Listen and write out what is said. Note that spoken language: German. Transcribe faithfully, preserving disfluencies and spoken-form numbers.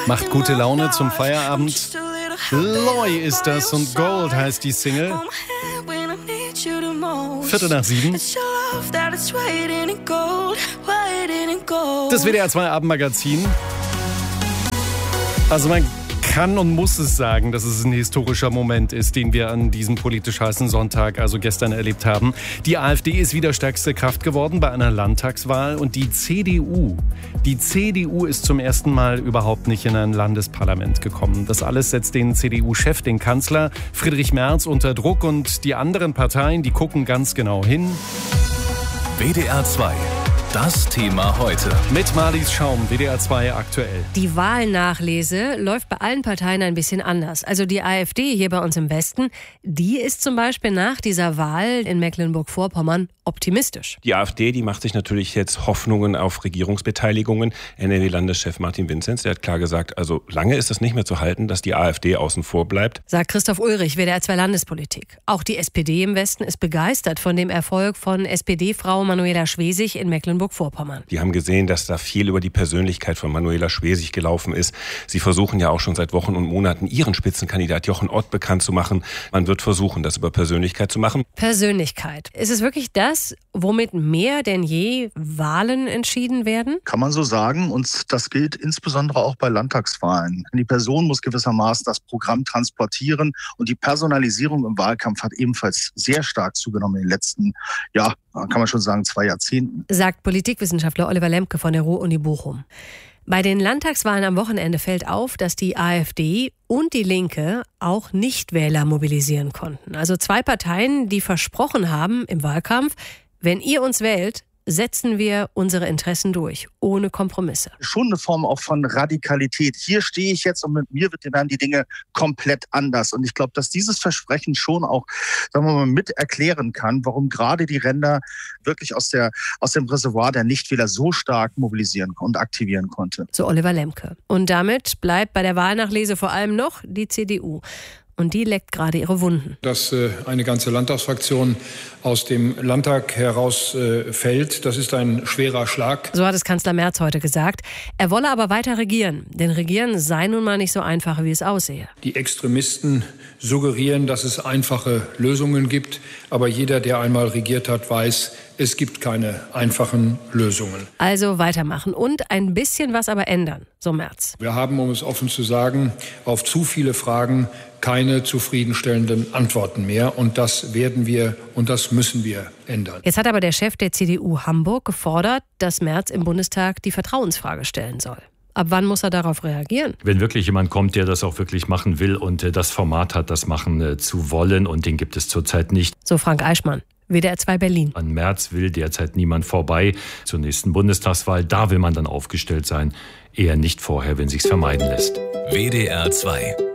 Macht gute Laune zum Feierabend. Loy ist das und Gold heißt die Single. Viertel nach sieben. Das W D R zwei Abendmagazin. Also man kann und muss es sagen, dass es ein historischer Moment ist, den wir an diesem politisch heißen Sonntag, also gestern, erlebt haben. Die AfD ist wieder stärkste Kraft geworden bei einer Landtagswahl und die C D U, die C D U ist zum ersten Mal überhaupt nicht in ein Landesparlament gekommen. Das alles setzt den C D U-Chef, den Kanzler Friedrich Merz, unter Druck und die anderen Parteien, die gucken ganz genau hin. W D R zwei. Das Thema heute. Mit Marlies Schaum, W D R zwei aktuell. Die Wahlnachlese läuft bei allen Parteien ein bisschen anders. Also die AfD hier bei uns im Westen, die ist zum Beispiel nach dieser Wahl in Mecklenburg-Vorpommern optimistisch. Die AfD, die macht sich natürlich jetzt Hoffnungen auf Regierungsbeteiligungen. N R W-Landeschef Martin Vinzenz, der hat klar gesagt, also lange ist es nicht mehr zu halten, dass die AfD außen vor bleibt. Sagt Christoph Ulrich, W D R zwei Landespolitik. Auch die S P D im Westen ist begeistert von dem Erfolg von S P D-Frau Manuela Schwesig in Mecklenburg-Vorpommern. Die haben gesehen, dass da viel über die Persönlichkeit von Manuela Schwesig gelaufen ist. Sie versuchen ja auch schon seit Wochen und Monaten ihren Spitzenkandidat Jochen Ott bekannt zu machen. Man wird versuchen, das über Persönlichkeit zu machen. Persönlichkeit. Ist es wirklich das, womit mehr denn je Wahlen entschieden werden? Kann man so sagen. Und das gilt insbesondere auch bei Landtagswahlen. Die Person muss gewissermaßen das Programm transportieren. Und die Personalisierung im Wahlkampf hat ebenfalls sehr stark zugenommen in den letzten, ja, kann man schon sagen, zwei Jahrzehnten. Sagt Politikwissenschaftler Oliver Lemke von der Ruhr-Uni Bochum. Bei den Landtagswahlen am Wochenende fällt auf, dass die AfD und die Linke auch Nichtwähler mobilisieren konnten. Also zwei Parteien, die versprochen haben im Wahlkampf, wenn ihr uns wählt, setzen wir unsere Interessen durch, ohne Kompromisse. Schon eine Form auch von Radikalität. Hier stehe ich jetzt und mit mir werden die Dinge komplett anders. Und ich glaube, dass dieses Versprechen schon auch, sagen wir mal, mit erklären kann, warum gerade die Ränder wirklich aus der aus dem Reservoir der Nichtwähler so stark mobilisieren und aktivieren konnte. So Oliver Lemke. Und damit bleibt bei der Wahlnachlese vor allem noch die C D U. Und die leckt gerade ihre Wunden. Dass äh, eine ganze Landtagsfraktion aus dem Landtag heraus äh, fällt, das ist ein schwerer Schlag. So hat es Kanzler Merz heute gesagt. Er wolle aber weiter regieren. Denn Regieren sei nun mal nicht so einfach, wie es aussehe. Die Extremisten suggerieren, dass es einfache Lösungen gibt. Aber jeder, der einmal regiert hat, weiß, es gibt keine einfachen Lösungen. Also weitermachen und ein bisschen was aber ändern, so Merz. Wir haben, um es offen zu sagen, auf zu viele Fragen keine zufriedenstellenden Antworten mehr. Und das werden wir und das müssen wir ändern. Jetzt hat aber der Chef der C D U Hamburg gefordert, dass Merz im Bundestag die Vertrauensfrage stellen soll. Ab wann muss er darauf reagieren? Wenn wirklich jemand kommt, der das auch wirklich machen will und das Format hat, das machen zu wollen, und den gibt es zurzeit nicht. So Frank Eichmann, W D R zwei Berlin. An Merz will derzeit niemand vorbei. Zur nächsten Bundestagswahl, da will man dann aufgestellt sein. Eher nicht vorher, wenn sich's vermeiden lässt. W D R zwei